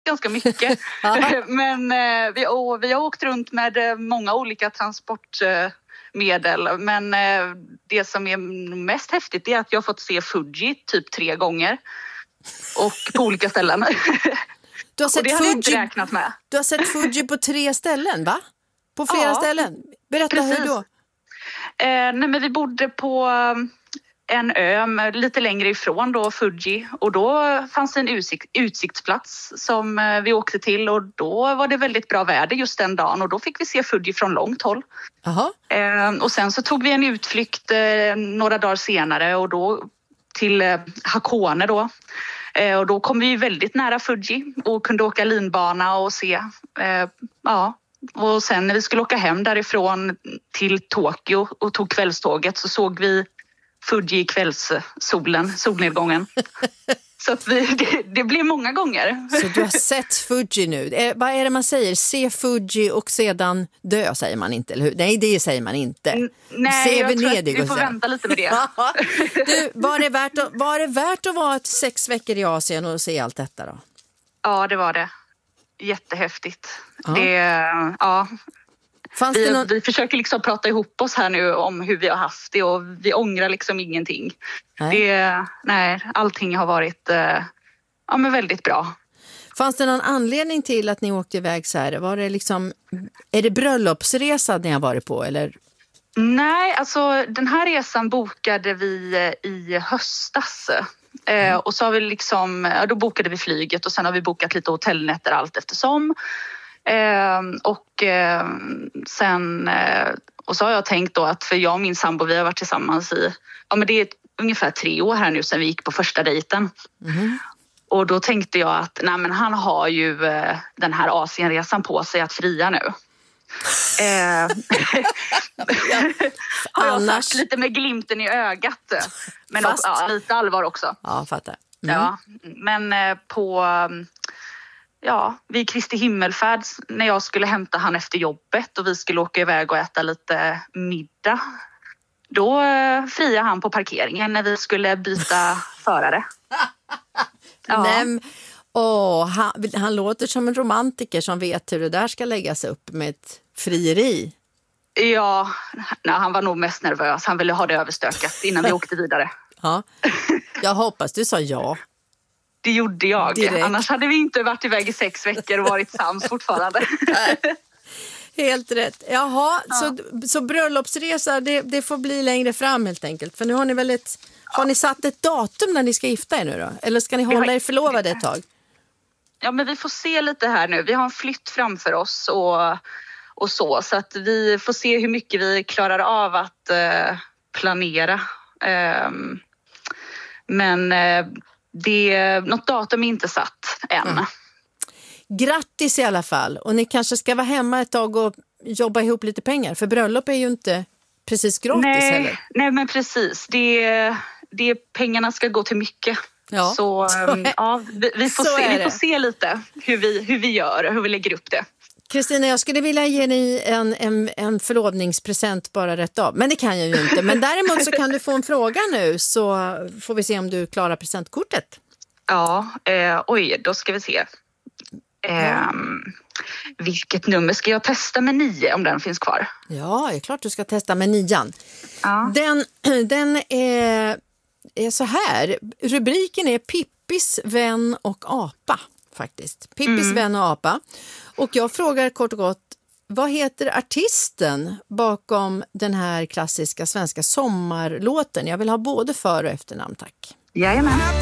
ganska mycket. Men vi har åkt runt med många olika transportmedel. Men det som är mest häftigt är att jag har fått se Fuji typ 3 gånger. Och på olika ställen. Du har sett och det hade jag inte Fuji, räknat med. Du har sett Fuji på 3 ställen, va? På flera ställen. Berätta precis. hur då? Nej, men vi bodde på en ö lite längre ifrån då, Fuji. Och då fanns det en utsiktsplats som vi åkte till. Och då var det väldigt bra väder just den dagen. Och då fick vi se Fuji från långt håll. Aha. Och sen så tog vi en utflykt några dagar senare. Och då till Hakone då. Och då kom vi väldigt nära Fuji. Och kunde åka linbana och se. Och sen när vi skulle åka hem därifrån till Tokyo och tog kvällståget så såg vi Fuji i solnedgången. Så att det blev många gånger. Så du har sett Fuji nu. Vad är det man säger? Se Fuji och sedan dö, säger man inte, eller hur? Nej, det säger man inte. Nej, se jag Venedig tror att vi får vänta lite med det. Du, var det värt att vara 6 veckor i Asien och se allt detta då? Ja, det var det. Jättehäftigt. Vi försöker liksom prata ihop oss här nu om hur vi har haft det och vi ångrar liksom ingenting. Allting har varit men väldigt bra. Fanns det någon anledning till att ni åkte iväg så här? Var det liksom, är det bröllopsresa ni har varit på eller? Nej, alltså den här resan bokade vi i höstas. Och så har vi då bokade vi flyget och sen har vi bokat lite hotellnätter allt eftersom. Och så har jag tänkt då att för jag och min sambo vi har varit tillsammans i, men det är ungefär 3 år här nu sedan vi gick på första dejten. Mm. Och då tänkte jag att han har ju den här Asienresan på sig att fria nu. Har jag sagt lite med glimten i ögat. Men lite allvar också. Ja, fattar. Mm. Ja, men vid Kristi himmelfärd när jag skulle hämta han efter jobbet och vi skulle åka iväg och äta lite middag. Då friade han på parkeringen när vi skulle byta förare. Han låter som en romantiker som vet hur det där ska läggas upp med ett frieri. Ja, han var nog mest nervös. Han ville ha det överstökat innan vi åkte vidare. Ja. Jag hoppas du sa ja. Det gjorde jag. Direkt. Annars hade vi inte varit iväg i 6 veckor och varit sams fortfarande. Helt rätt. Jaha, så bröllopsresa, det får bli längre fram helt enkelt. För nu har ni har ni satt ett datum när ni ska gifta er nu då? Eller ska ni hålla er förlovade ett tag? Ja, men vi får se lite här nu. Vi har en flytt framför oss och så att vi får se hur mycket vi klarar av att planera. Men något datum är inte satt än. Mm. Grattis i alla fall. Och ni kanske ska vara hemma ett tag och jobba ihop lite pengar. För bröllop är ju inte precis gratis heller. Nej, men precis. Pengarna ska gå till mycket. Ja, så vi får se lite hur vi gör och hur vi lägger upp det. Kristina, jag skulle vilja ge dig en förlovningspresent bara rätt av. Men det kan jag ju inte. Men däremot så kan du få en fråga nu så får vi se om du klarar presentkortet. Ja, då ska vi se. Vilket nummer ska jag testa med 9 om den finns kvar? Ja, det är klart du ska testa med 9. Ja. Den är så här. Rubriken är Pippis vän och apa faktiskt. Pippis vän och apa. Och jag frågar kort och gott, vad heter artisten bakom den här klassiska svenska sommarlåten? Jag vill ha både för- och efternamn, tack. Jajamän.